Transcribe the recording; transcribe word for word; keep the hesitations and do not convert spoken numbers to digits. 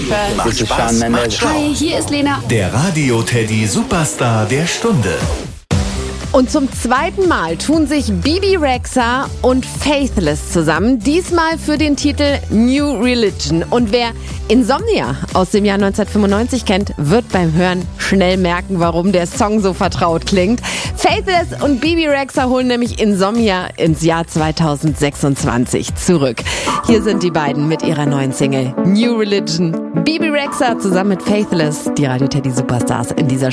This is Shawn Mendes. Hi, hier ist Lena. Der Radio Teddy Superstar der Stunde. Und zum zweiten Mal tun sich Bebe Rexha und Faithless zusammen, diesmal für den Titel New Religion. Und wer Insomnia aus dem Jahr neunzehnhundertfünfundneunzig kennt, wird beim Hören schnell merken, warum der Song so vertraut klingt. Faithless und Bebe Rexha holen nämlich Insomnia ins Jahr zweitausendsechsundzwanzig zurück. Hier sind die beiden mit ihrer neuen Single New Religion. Bebe Rexha zusammen mit Faithless, die Radio Teddy Superstars in dieser